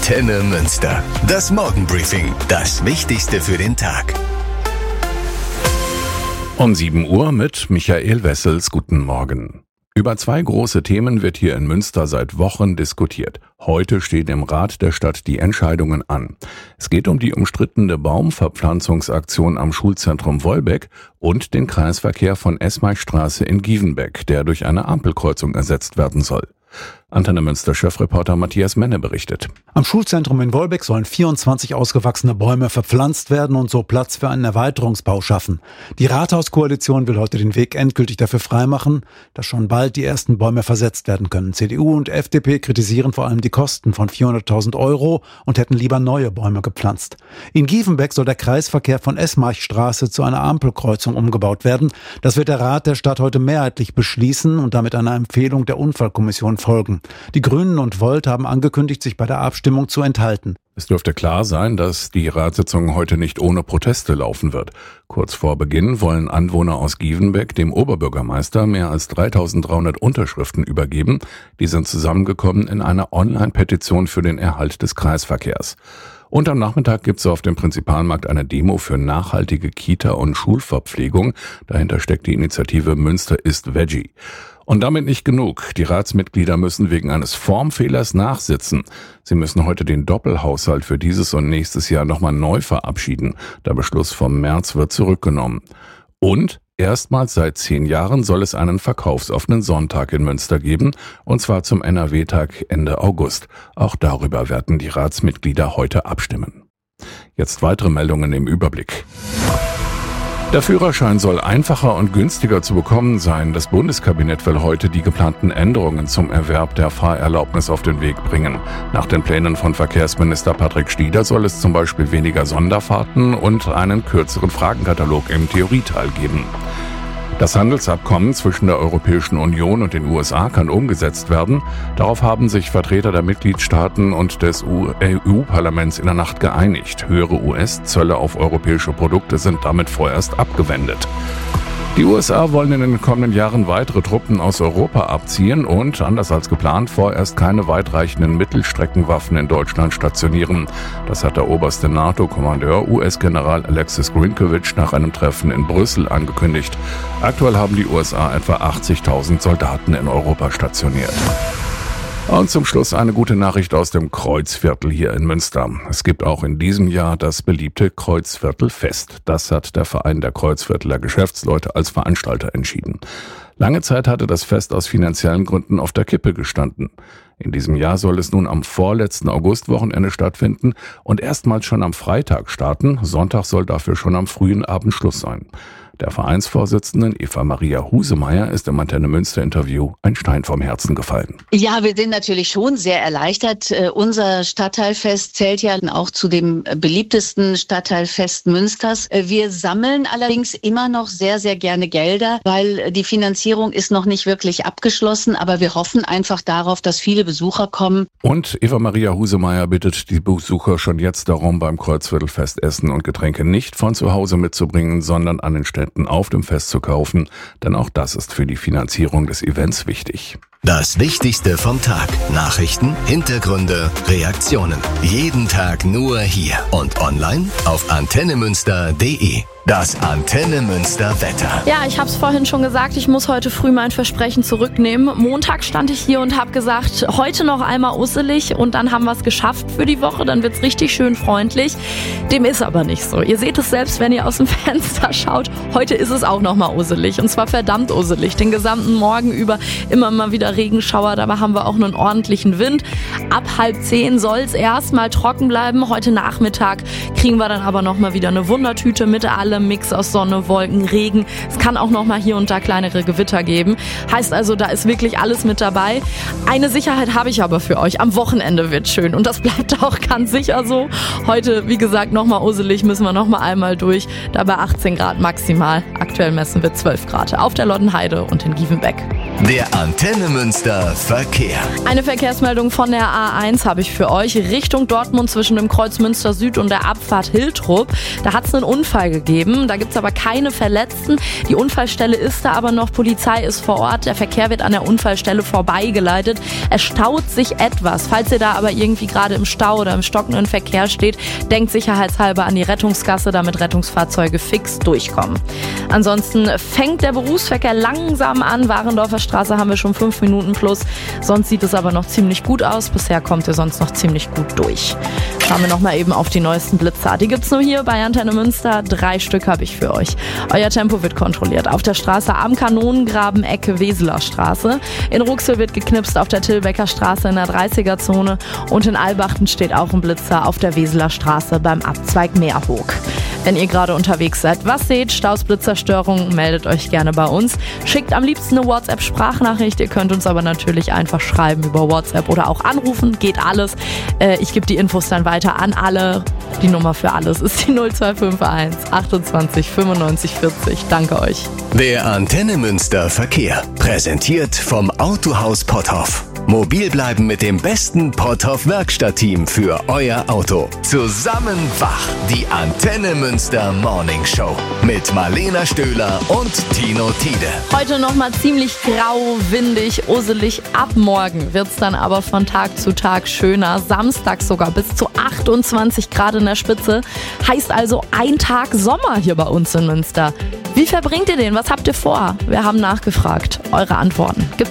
Antenne Münster. Das Morgenbriefing. Das Wichtigste für den Tag. Um 7 Uhr mit Michael Wessels. Guten Morgen. Über 2 große Themen wird hier in Münster seit Wochen diskutiert. Heute stehen im Rat der Stadt die Entscheidungen an. Es geht um die umstrittene Baumverpflanzungsaktion am Schulzentrum Wolbeck und den Kreisverkehr von Esmeichstraße in Gievenbeck, der durch eine Ampelkreuzung ersetzt werden soll. Antenne Münster Chefreporter Matthias Menne berichtet. Am Schulzentrum in Wolbeck sollen 24 ausgewachsene Bäume verpflanzt werden und so Platz für einen Erweiterungsbau schaffen. Die Rathauskoalition will heute den Weg endgültig dafür freimachen, dass schon bald die ersten Bäume versetzt werden können. CDU und FDP kritisieren vor allem die Kosten von 400.000 € und hätten lieber neue Bäume gepflanzt. In Gievenbeck soll der Kreisverkehr von Esmeichstraße zu einer Ampelkreuzung umgebaut werden. Das wird der Rat der Stadt heute mehrheitlich beschließen und damit einer Empfehlung der Unfallkommission folgen. Die Grünen und Volt haben angekündigt, sich bei der Abstimmung zu enthalten. Es dürfte klar sein, dass die Ratssitzung heute nicht ohne Proteste laufen wird. Kurz vor Beginn wollen Anwohner aus Gievenbeck dem Oberbürgermeister mehr als 3.300 Unterschriften übergeben. Die sind zusammengekommen in einer Online-Petition für den Erhalt des Kreisverkehrs. Und am Nachmittag gibt es auf dem Prinzipalmarkt eine Demo für nachhaltige Kita- und Schulverpflegung. Dahinter steckt die Initiative Münster isst Veggie. Und damit nicht genug. Die Ratsmitglieder müssen wegen eines Formfehlers nachsitzen. Sie müssen heute den Doppelhaushalt für dieses und nächstes Jahr nochmal neu verabschieden. Der Beschluss vom März wird zurückgenommen. Und erstmals seit 10 Jahren soll es einen verkaufsoffenen Sonntag in Münster geben, und zwar zum NRW-Tag Ende August. Auch darüber werden die Ratsmitglieder heute abstimmen. Jetzt weitere Meldungen im Überblick. Der Führerschein soll einfacher und günstiger zu bekommen sein. Das Bundeskabinett will heute die geplanten Änderungen zum Erwerb der Fahrerlaubnis auf den Weg bringen. Nach den Plänen von Verkehrsminister Patrick Stieder soll es zum Beispiel weniger Sonderfahrten und einen kürzeren Fragenkatalog im Theorieteil geben. Das Handelsabkommen zwischen der Europäischen Union und den USA kann umgesetzt werden. Darauf haben sich Vertreter der Mitgliedstaaten und des EU-Parlaments in der Nacht geeinigt. Höhere US-Zölle auf europäische Produkte sind damit vorerst abgewendet. Die USA wollen in den kommenden Jahren weitere Truppen aus Europa abziehen und, anders als geplant, vorerst keine weitreichenden Mittelstreckenwaffen in Deutschland stationieren. Das hat der oberste NATO-Kommandeur, US-General Alexis Grynkewitsch, nach einem Treffen in Brüssel angekündigt. Aktuell haben die USA etwa 80.000 Soldaten in Europa stationiert. Und zum Schluss eine gute Nachricht aus dem Kreuzviertel hier in Münster. Es gibt auch in diesem Jahr das beliebte Kreuzviertelfest. Das hat der Verein der Kreuzvierteler Geschäftsleute als Veranstalter entschieden. Lange Zeit hatte das Fest aus finanziellen Gründen auf der Kippe gestanden. In diesem Jahr soll es nun am vorletzten Augustwochenende stattfinden und erstmals schon am Freitag starten. Sonntag soll dafür schon am frühen Abend Schluss sein. Der Vereinsvorsitzenden Eva Maria Husemeyer ist im Antenne Münster Interview ein Stein vom Herzen gefallen. Ja, wir sind natürlich schon sehr erleichtert. Unser Stadtteilfest zählt ja auch zu dem beliebtesten Stadtteilfest Münsters. Wir sammeln allerdings immer noch sehr, sehr gerne Gelder, weil die Finanzierung ist noch nicht wirklich abgeschlossen. Aber wir hoffen einfach darauf, dass viele Besucher kommen. Und Eva Maria Husemeyer bittet die Besucher schon jetzt darum, beim Kreuzviertelfest Essen und Getränke nicht von zu Hause mitzubringen, sondern an den Ständen auf dem Fest zu kaufen, denn auch das ist für die Finanzierung des Events wichtig. Das Wichtigste vom Tag. Nachrichten, Hintergründe, Reaktionen. Jeden Tag nur hier und online auf antennemünster.de. Das Antenne Münster Wetter. Ja, ich habe es vorhin schon gesagt, ich muss heute früh mein Versprechen zurücknehmen. Montag stand ich hier und habe gesagt, heute noch einmal usselig und dann haben wir es geschafft für die Woche. Dann wird's richtig schön freundlich. Dem ist aber nicht so. Ihr seht es selbst, wenn ihr aus dem Fenster schaut. Heute ist es auch noch mal usselig und zwar verdammt usselig. Den gesamten Morgen über immer mal wieder Regenschauer. Dabei haben wir auch einen ordentlichen Wind. Ab 9:30 soll es erstmal trocken bleiben. Heute Nachmittag kriegen wir dann aber noch mal wieder eine Wundertüte mit allem Mix aus Sonne, Wolken, Regen. Es kann auch noch mal hier und da kleinere Gewitter geben. Heißt also, da ist wirklich alles mit dabei. Eine Sicherheit habe ich aber für euch. Am Wochenende wird schön und das bleibt auch ganz sicher so. Heute, wie gesagt, noch mal usselig, müssen wir noch mal einmal durch. Dabei 18 Grad maximal. Aktuell messen wir 12 Grad auf der Lottenheide und in Gievenbeck. Der Antenne Münster Verkehr. Eine Verkehrsmeldung von der A1 habe ich für euch. Richtung Dortmund zwischen dem Kreuz Münster Süd und der Abfahrt Hiltrup. Da hat es einen Unfall gegeben. Da gibt es aber keine Verletzten. Die Unfallstelle ist da aber noch. Polizei ist vor Ort. Der Verkehr wird an der Unfallstelle vorbeigeleitet. Es staut sich etwas. Falls ihr da aber irgendwie gerade im Stau oder im stockenden Verkehr steht, denkt sicherheitshalber an die Rettungsgasse, damit Rettungsfahrzeuge fix durchkommen. Ansonsten fängt der Berufsverkehr langsam an. Warendorfer Straße haben wir schon 5 Minuten plus. Sonst sieht es aber noch ziemlich gut aus. Bisher kommt ihr sonst noch ziemlich gut durch. Schauen wir nochmal eben auf die neuesten Blitzer. Die gibt's nur hier bei Antenne Münster. 3 Stück habe ich für euch. Euer Tempo wird kontrolliert. Auf der Straße am Kanonengraben, Ecke Weseler Straße. In Ruxel wird geknipst auf der Tillbecker Straße in der 30er-Zone. Und in Albachten steht auch ein Blitzer auf der Weseler Straße beim Abzweig Meerhoek. Wenn ihr gerade unterwegs seid, was seht, Staus, Blitzerstörungen, meldet euch gerne bei uns. Schickt am liebsten eine WhatsApp-Sprachnachricht. Ihr könnt uns aber natürlich einfach schreiben über WhatsApp oder auch anrufen. Geht alles. Ich gebe die Infos dann weiter an alle. Die Nummer für alles ist die 0251 28 95 40. Danke euch. Der Antenne Münster Verkehr. Präsentiert vom Autohaus Potthoff. Mobil bleiben mit dem besten Potthoff-Werkstattteam für euer Auto. Zusammen wach. Die Antenne Münster Morning Show. Mit Marlena Stöhler und Tino Tiede. Heute nochmal ziemlich grau, windig, usselig. Ab morgen wird's dann aber von Tag zu Tag schöner. Samstag sogar bis zu 28 Grad in der Spitze. Heißt also ein Tag Sommer hier bei uns in Münster. Wie verbringt ihr den? Was habt ihr vor? Wir haben nachgefragt. Eure Antworten gibt's